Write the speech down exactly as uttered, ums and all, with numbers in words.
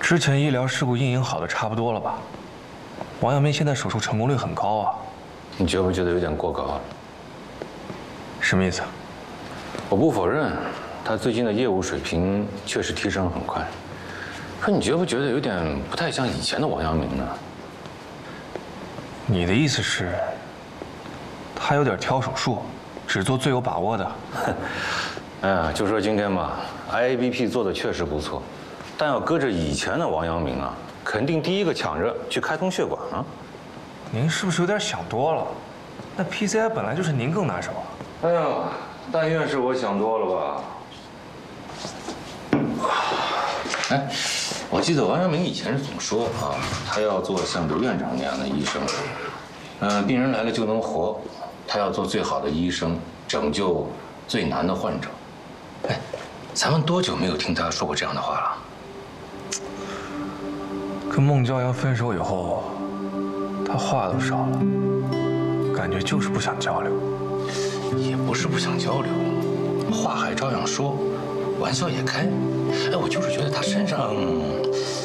之前医疗事故阴影好的差不多了吧？王阳明现在手术成功率很高啊。 你觉不觉得有点过高了？ 什么意思？ 我不否认，他最近的业务水平确实提升很快。可你觉不觉得有点不太像以前的王阳明呢？ 你的意思是，他有点挑手术，只做最有把握的。 哎呀，就说今天吧 ，I A B P 做的确实不错，但要搁着以前的王阳明啊，肯定第一个抢着去开通血管啊。 您是不是有点想多了？那 P C I 本来就是您更拿手啊。 哎呀，但愿是我想多了吧。哎，我记得王阳明以前是怎么说啊？他要做像刘院长那样的医生，嗯、呃，病人来了就能活，他要做最好的医生，拯救最难的患者。哎，咱们多久没有听他说过这样的话了？ 跟孟骄阳分手以后，他话都少了，感觉就是不想交流。 也不是不想交流，话还照样说，玩笑也开。哎，我就是觉得他身上